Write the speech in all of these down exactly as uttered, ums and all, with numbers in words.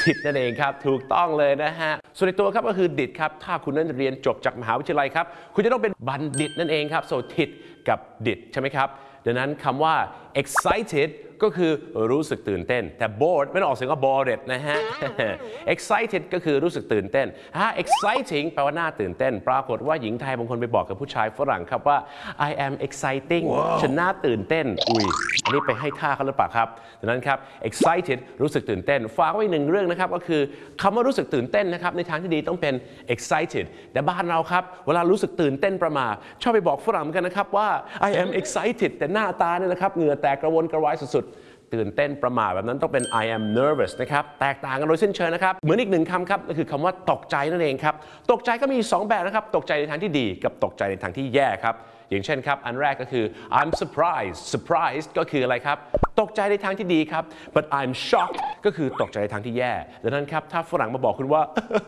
did นั่นเองครับถูกต้องเลยนะฮะส่วนในตัวครับก็คือ did ครับถ้าคุณนั้นเรียนจบจากมหาวิทยาลัยครับคุณจะต้องเป็นบัณฑิตนั่นเองครับ so did กับ did ใช่ไหมครับดังนั้นคำว่า excited ก็คือรู้สึกตื่นเต้นแต่ bored ไม่ต้องออกเสียงว่า bored นะฮะ excited ก็คือรู้สึกตื่นเต้นถ้า exciting แปลว่าน่าตื่นเต้นปรากฏว่าหญิงไทยบางคนไปบอกกับผู้ชายฝรั่งครับว่า I am exciting ฉันน่าตื่นเต้นอุ้ยอันนี้ไปให้ท่าเขาหรือเปล่าครับดังนั้นครับ excited รู้สึกตื่นเต้นฝากไว้หนึ่งเรื่องนะครับก็คือคำว่ารู้สึกตื่นเต้นนะครับในทางที่ดีต้องเป็น excited แต่บ้านเราครับเวลารู้สึกตื่นเต้นประมาทชอบไปบอกฝรั่งกันนะครับว่า I am excited แต่หน้าตาเนี่ยนะครับเหงื่อแตกกระวนกระวายสุดๆตื่นเต้นประมาทแบบนั้นต้องเป็น I am nervous นะครับแตกต่างกันโดยสิ้นเชิงนะครับเหมือนอีกหนึ่งคำครับก็คือคำว่าตกใจนั่นเองครับตกใจก็มีสองแบบนะครับตกใจในทางที่ดีกับตกใจในทางที่แย่ครับอย่างเช่นครับอันแรกก็คือ I'm surprised surprised ก็คืออะไรครับตกใจในทางที่ดีครับ but I'm shocked ก็คือตกใจในทางที่แย่ดังนั้นครับถ้าฝรั่งมาบอกคุณว่า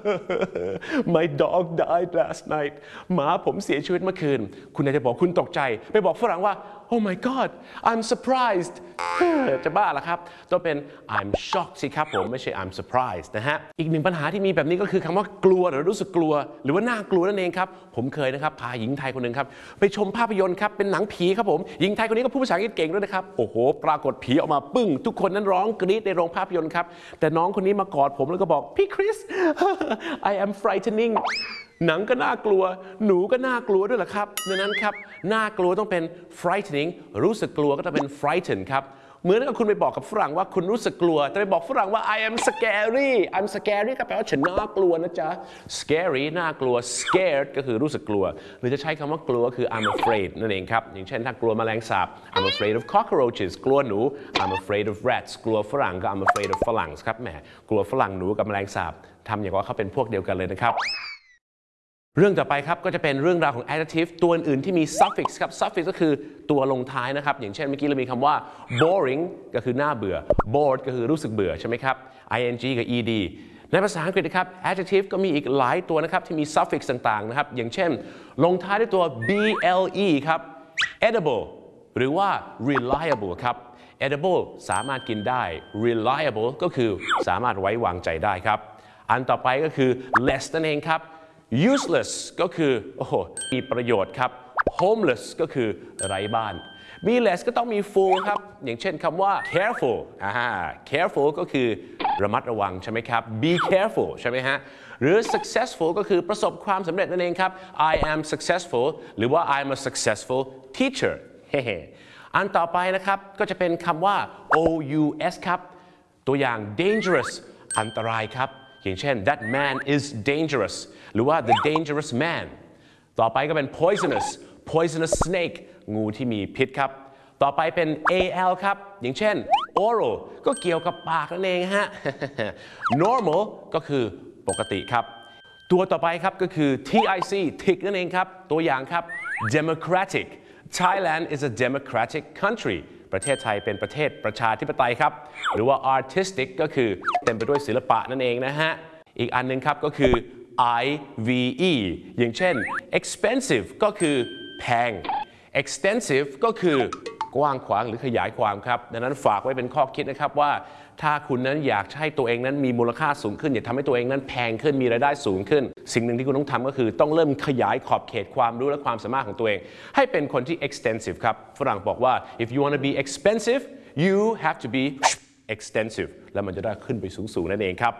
my dog died last night หมาผมเสียชีวิตเมื่อคืนคุณอาจจะบอกคุณตกใจไปบอกฝรั่งว่า oh my god I'm surprised จะบ้าเหรอครับต้องเป็น I'm shocked สิครับผมไม่ใช่ I'm surprised นะฮะอีกหนึ่งปัญหาที่มีแบบนี้ก็คือคำว่ากลัวหรือรู้สึกกลัวหรือว่าน่ากลัวนั่นเองครับผมเคยนะครับพาหญิงไทยคนหนึ่งครับไปชมภาพยนตร์ครับเป็นหนังผีครับผมหญิงไทยคนนี้ก็พูดภาษาอังกฤษเก่งด้วยนะครับโอ้โหปรากฏผีออกมาปึ้งทุกคนนั้นร้องกรี๊ดในโรงภาพยนตร์ครับแต่น้องคนนี้มากอดผมแล้วก็บอกพี่คริส I am frightening หนังก็น่ากลัวหนูก็น่ากลัวด้วยแหละครับดังนั้นครับน่ากลัวต้องเป็น frightening รู้สึกกลัวก็ต้องเป็น frighten ครับเหมือนกับคุณไปบอกกับฝรั่งว่าคุณรู้สึกกลัวแต่ไปบอกฝรั่งว่า I am scary I'm scary ก็แปลว่าฉันน่ากลัวนะจ๊ะ scary น่ากลัว scared ก็คือรู้สึกกลัวหรือจะใช้คำว่ากลัวคือ I'm afraid นั่นเองครับอย่างเช่นถ้ากลัวแมลงสาบ I'm afraid of cockroaches กลัวหนู I'm afraid of rats กลัวฝรั่งก็ I'm afraid of ฝรั่งครับแหมกลัวฝรั่งหนูกับแมลงสาบทำอย่างว่าเขาเป็นพวกเดียวกันเลยนะครับเรื่องต่อไปครับก็จะเป็นเรื่องราวของ adjective ตัวอื่นที่มี suffix ครับ suffix ก็คือตัวลงท้ายนะครับอย่างเช่นเมื่อกี้เรามีคำว่า boring ก็คือน่าเบื่อ bored ก็คือรู้สึกเบื่อใช่ไหมครับ ing กับ ed ในภาษาอังกฤษนะครับ adjective ก็มีอีกหลายตัวนะครับที่มี suffix ต่างๆนะครับอย่างเช่นลงท้ายด้วยตัว ble ครับ edible หรือว่า reliable ครับ edible สามารถกินได้ reliable ก็คือสามารถไว้วางใจได้ครับอันต่อไปก็คือ less นั่นเองครับuseless ก็คือโอ้โหมีประโยชน์ครับ homeless ก็คือไร้บ้านมี less ก็ต้องมี full ครับอย่างเช่นคำว่า careful อ่า careful ก็คือระมัดระวังใช่ไหมครับ be careful ใช่ไหมฮะหรือ successful ก็คือประสบความสำเร็จนั่นเองครับ I am successful หรือว่า I'm a successful teacher เฮ้อันต่อไปนะครับก็จะเป็นคำว่า ous ครับตัวอย่าง dangerous อันตรายครับอย่างเช่น that man is dangerous หรือว่า the dangerous man ต่อไปก็เป็น poisonous poisonous snake งูที่มีพิษครับต่อไปเป็น al ครับอย่างเช่น oral ก็เกี่ยวกับปากนั่นเองฮะ normal ก็คือปกติครับตัวต่อไปครับก็คือ tic tick นั่นเองครับตัวอย่างครับ democratic Thailand is a democratic country ประเทศไทยเป็นประเทศประชาธิปไตยครับหรือว่า artistic ก็คือเต็มไปด้วยศิลปะนั่นเองนะฮะอีกอันหนึ่งครับก็คือ ive อย่างเช่น expensive ก็คือแพง extensive ก็คือกว้างขวางหรือขยายความครับดังนั้นฝากไว้เป็นข้อคิดนะครับว่าถ้าคุณนั้นอยากให้ตัวเองนั้นมีมูลค่าสูงขึ้นอยากทำให้ตัวเองนั้นแพงขึ้นมีรายได้สูงขึ้นสิ่งหนึ่งที่คุณต้องทำก็คือต้องเริ่มขยายขอบเขตความรู้และความสามารถของตัวเองให้เป็นคนที่ extensive ครับฝรั่งบอกว่า if you want to be expensive you have to be extensive แล้วมันจะได้ขึ้นไปสูงๆนั่นเองครับ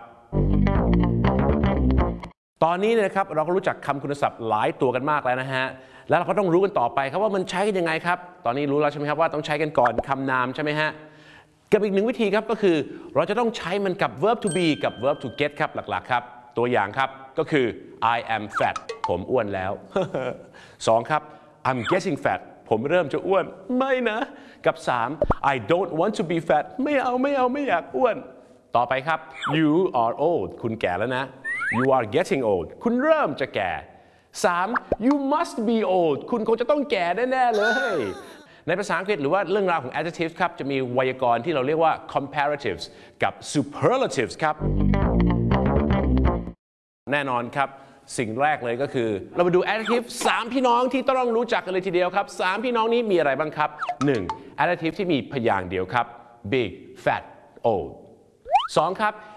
ตอนนี้นะครับเราก็รู้จักคำคุณศัพท์หลายตัวกันมากแล้วนะฮะแล้วเราก็ต้องรู้กันต่อไปครับว่ามันใช้กันยังไงครับตอนนี้รู้แล้วใช่ไหมครับว่าต้องใช้กันก่อนคำนามใช่ไหมฮะกับอีกหนึ่งวิธีครับก็คือเราจะต้องใช้มันกับ verb to be กับ verb to get ครับหลักๆครับตัวอย่างครับก็คือ I am fat ผมอ้วนแล้ว สองครับ I'm getting fat ผมเริ่มจะอ้วนไม่นะกับสาม I don't want to be fat ไม่เอาไม่เอาไม่อยากอ้วนต่อไปครับ you are old คุณแก่แล้วนะ you are getting old คุณเริ่มจะแก่สาม you must be old คุณคงจะต้องแก่แน่ๆเลยในภาษาอังกฤษหรือว่าเรื่องราวของ adjectives ครับจะมีไวยากรณ์ที่เราเรียกว่า comparatives กับ superlatives ครับแน่นอนครับสิ่งแรกเลยก็คือเรามาดู adjective สามพี่น้องที่ต้องรู้จักกันเลยทีเดียวครับสามพี่น้องนี้มีอะไรบ้างครับหนึ่ง adjective ที่มีพยางค์เดียวครับ big fat old สองครับ